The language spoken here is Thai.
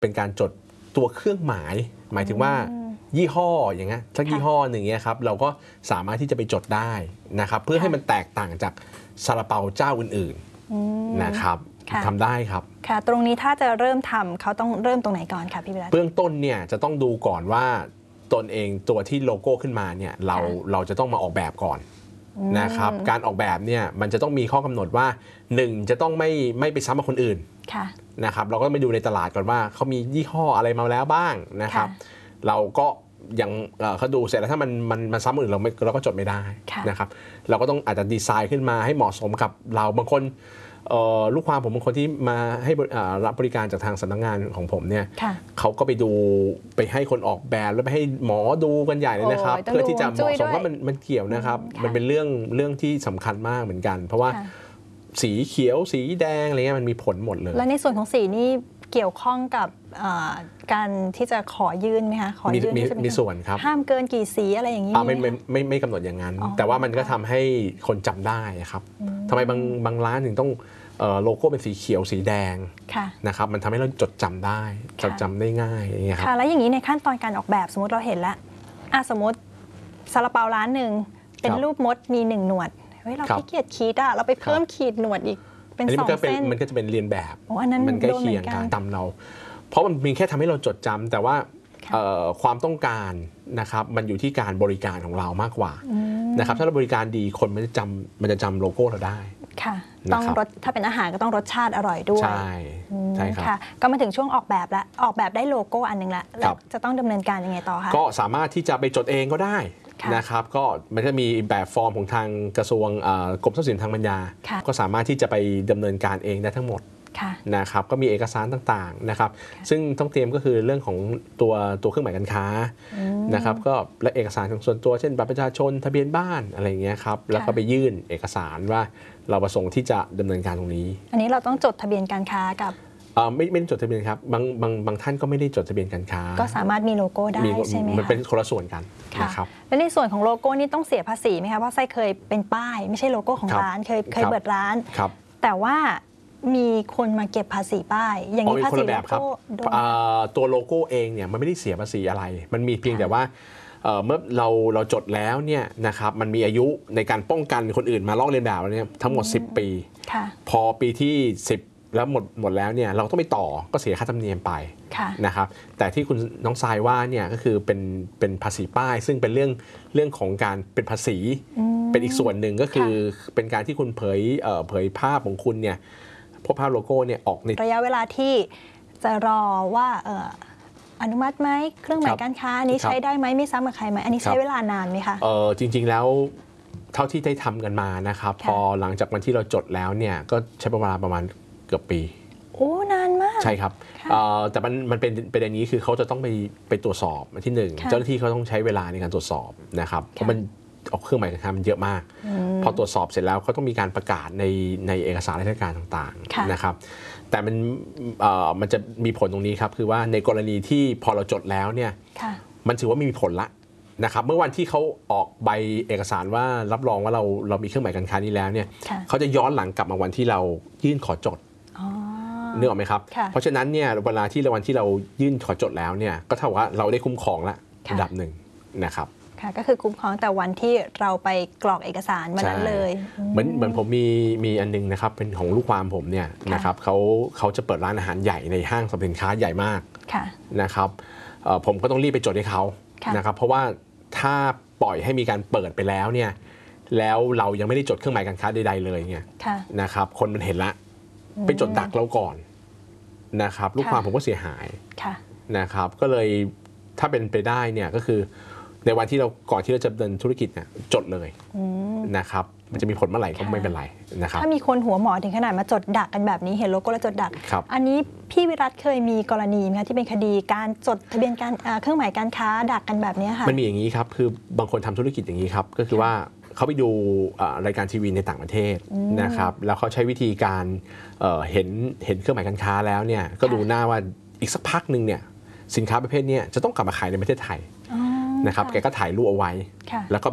เป็นการจดตัวเครื่องหมายหมายถึงว่ายี่ห้ออย่างเงี้ยสักยี่ห้อหนึ่งเงี้ยครับเราก็สามารถที่จะไปจดได้นะครับเพื่อให้มันแตกต่างจากซาลาเปาเจ้าอื่นๆนะครับทำได้ครับค่ะตรงนี้ถ้าจะเริ่มทำเขาต้องเริ่มตรงไหนก่อนคะพี่วิรัตเบื้องต้นเนี่ยจะต้องดูก่อนว่าตนเองตัวที่โลโก้ขึ้นมาเนี่ยเราจะต้องมาออกแบบก่อนนะครับการออกแบบเนี่ยมันจะต้องมีข้อกำหนดว่า1จะต้องไม่ไปซ้ำกับคนอื่นนะครับเราก็ไปดูในตลาดก่อนว่าเขามียี่ห้ออะไรมาแล้วบ้างนะครับเราก็ยังเขาดูเสร็จแล้วถ้ามันซ้ำอื่นเราก็จดไม่ได้นะครับเราก็ต้องอาจจะดีไซน์ขึ้นมาให้เหมาะสมกับเราบางคนลูกความผมบางคนที่มาให้รับบริการจากทางสำนักงานของผมเนี่ยเขาก็ไปดูไปให้คนออกแบบแล้วไปให้หมอดูกันใหญ่เลยนะครับเพื่อที่จะเหมาะสมว่ามันเกี่ยวนะครับมันเป็นเรื่องที่สำคัญมากเหมือนกันเพราะว่าสีเขียวสีแดงอะไรเงี้ยมันมีผลหมดเลยแล้วในส่วนของสีนี่เกี่ยวข้องกับการที่จะขอยื่นไหมคะขอยื่นมีส่วนครับห้ามเกินกี่สีอะไรอย่างนี้ไม่กำหนดอย่างนั้นแต่ว่ามันก็ทำให้คนจำได้ครับทำไมบางร้านถึงต้องโลโก้เป็นสีเขียวสีแดงนะครับมันทำให้เราจดจำได้จดจำได้ง่ายอย่างเงี้ยครับแล้วอย่างนี้ในขั้นตอนการออกแบบสมมติเราเห็นแล้วสมมติซาลาเปาร้านหนึ่งเป็นรูปมดมี1หนวดเฮ้ยเราขี้เกียจขีดเราไปเพิ่มขีดหนวดอีกเป็น2 เส้นมันก็จะเป็นเรียนแบบมันใกล้เคียงกันตามเราเพราะมันมีแค่ทำให้เราจดจำแต่ว่าความต้องการนะครับมันอยู่ที่การบริการของเรามากกว่านะครับถ้าเราบริการดีคนมันจะจำโลโก้เราได้ค่ะต้องรสถ้าเป็นอาหารก็ต้องรสชาติอร่อยด้วยใช่ครับก็มาถึงช่วงออกแบบแล้วออกแบบได้โลโก้อันนึงแล้วจะต้องดำเนินการยังไงต่อคะก็สามารถที่จะไปจดเองก็ได้นะครับก็มันจะมีแบบฟอร์มของทางกระทรวงกรมทรัพย์สินทางปัญญาก็สามารถที่จะไปดำเนินการเองได้ทั้งหมดนะครับก็มีเอกสารต่างๆนะครับซึ่งต้องเตรียมก็คือเรื่องของตัวเครื่องหมายการค้านะครับก็และเอกสารส่วนตัวเช่นบัตรประชาชนทะเบียนบ้านอะไรอย่างเงี้ยครับแล้วก็ไปยื่นเอกสารว่าเราประสงค์ที่จะดำเนินการตรงนี้อันนี้เราต้องจดทะเบียนการค้ากับไม่จดทะเบียนครับบางท่านก็ไม่ได้จดทะเบียนการค้าก็สามารถมีโลโก้ได้ใช่ไหมมันเป็นคนละส่วนกันนะครับและในส่วนของโลโก้นี่ต้องเสียภาษีไหมคะเพราะไส้เคยเป็นป้ายไม่ใช่โลโก้ของร้านเคยเปิดร้านแต่ว่ามีคนมาเก็บภาษีป้ายอย่างนี้ภาษีโลโก้ตัวโลโก้เองเนี่ยมันไม่ได้เสียภาษีอะไรมันมีเพียงแต่ว่าเมื่อเราจดแล้วเนี่ยนะครับมันมีอายุในการป้องกันคนอื่นมาลอกเลียนแบบเนี่ยทั้งหมด10 ปีพอปีที่10แล้วหมดแล้วเนี่ยเราต้องไปต่อก็เสียค่าธรรมเนียมไปนะครับแต่ที่คุณน้องทรายว่าเนี่ยก็คือเป็นภาษีป้ายซึ่งเป็นเรื่องของการเป็นภาษีเป็นอีกส่วนหนึ่งก็คือเป็นการที่คุณเผยภาพของคุณเนี่ยพวกภาพโลโก้เนี่ยออกในระยะเวลาที่จะรอว่าอนุมัติไหมเครื่องหมายการค้าอันนี้ใช้ได้ไหมไม่ซ้ำกับใครไหมอันนี้ใช้เวลานานไหมคะจริงๆแล้วเท่าที่ได้ทำกันมานะครับพอหลังจากวันที่เราจดแล้วเนี่ยก็ใช้เวลาประมาณเกือบปีโอ้นานมากใช่ครับแต่มันเป็นอย่างนี้คือเขาจะต้องไปตรวจสอบที่1เจ้าหน้าที่เขาต้องใช้เวลาในการตรวจสอบนะครับเพราะมันออกเครื่องหมายการค้ามันเยอะมากพอตรวจสอบเสร็จแล้วเขาต้องมีการประกาศในเอกสารราชการต่างๆนะครับแต่มันจะมีผลตรงนี้ครับคือว่าในกรณีที่พอเราจดแล้วเนี่ยมันถือว่ามีผลละนะครับเมื่อวันที่เขาออกใบเอกสารว่ารับรองว่าเรามีเครื่องหมายการค้านี้แล้วเนี่ยเขาจะย้อนหลังกลับมาวันที่เรายื่นขอจดนึกออกไหมครับเพราะฉะนั้นเนี่ยวันที่เรายื่นขอจดแล้วเนี่ยก็เท่ากับว่าเราได้คุ้มครองละระดับหนึ่งนะครับก็คือคุ้มครองแต่วันที่เราไปกรอกเอกสารวันนั้นเลยเหมือนผมมีอันนึงนะครับเป็นของลูกความผมเนี่ยนะครับเขาจะเปิดร้านอาหารใหญ่ในห้างสรรพสินค้าใหญ่มากนะครับผมก็ต้องรีบไปจดให้เขานะครับเพราะว่าถ้าปล่อยให้มีการเปิดไปแล้วเนี่ยแล้วเรายังไม่ได้จดเครื่องหมายการค้าใดๆเลยเนี่ยนะครับคนมันเห็นละไปจดดักเราก่อนนะครับลูกความผมก็เสียหายนะครับก็เลยถ้าเป็นไปได้เนี่ยก็คือในวันที่ก่อนที่เราจะดำเนินธุรกิจเนี่ยจดเลยนะครับมันจะมีผลเมื่อไหร่ก็ไม่เป็นไรนะครับถ้ามีคนหัวหมอถึงขนาดมาจดดักกันแบบนี้เห็นโลโก้แล้วจดดักอันนี้พี่วิรัตเคยมีกรณีไหมคะที่เป็นคดีการจดทะเบียนการเครื่องหมายการค้าดักกันแบบนี้ค่ะมันมีอย่างนี้ครับคือบางคนทำธุรกิจอย่างนี้ครับก็คือว่าเขาไปดูรายการทีวีในต่างประเทศนะครับแล้วเขาใช้วิธีการเห็นเครื่องหมายการค้าแล้วเนี่ยก็ดูหน้าว่าอีกสักพักหนึ่งเนี่ยสินค้าประเภทนี้จะต้องกลับมาขายในประเทศไทยนะครับแกก็ถ่ายรูปเอาไว้แล้วก็